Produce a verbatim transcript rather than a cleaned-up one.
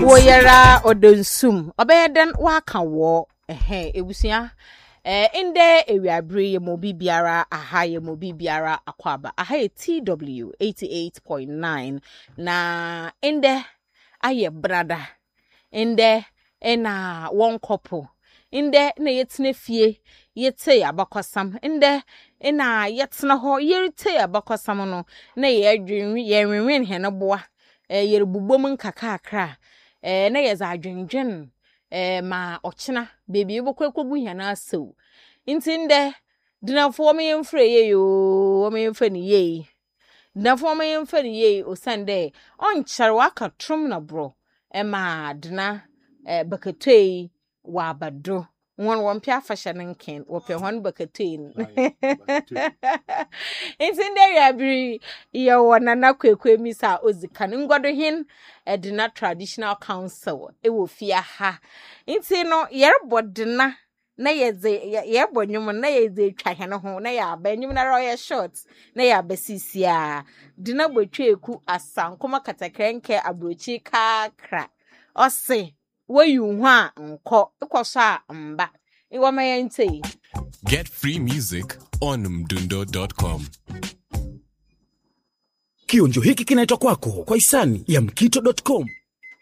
Woyera odonsum obeden waka wo ehe ebusia eh inde ewiabre ye mo bibiara aha ye mo bibiara akwaba aha T W eighty-eight point nine na inde aye brada inde ena one couple inde na yetine fie yete abakosam inde ena yetena ho yerite abakosam no na ye adwen ye wenwen he no boa eh yerbubom nkakakra eh na ye za adwendwen eh ma ochina baby ebokwakogu hia asew intinde dinafo me yemfre ye yo me yemfa ni ye dinafo me yemfa ni ye osande onkyere waka trom na bro e ma dina eh bakatei wa abado won won pia fashion nken wo pe hon bakatei intinde ya biri ye wona na kwekwe misa ozikan ngodo hin edina traditional council e wo fia ha inti no yerbodina na yeze yebonyum na yeze twahene ho na ya abanyum na royal short na ya basisia dina botweku asankoma katakrenke abrochi kakra ose wayu hu a nko ikoso a mba iwoma yente. Get free music on mdundo dot com. Kionjo hiki kinaitwa kwako kwa hisani ya mkito dot com.